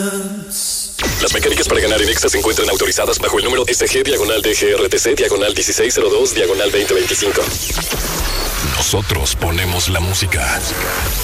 Las mecánicas para ganar en Exa se encuentran autorizadas bajo el número SG-DGRTC/1602/1625. Nosotros ponemos la música.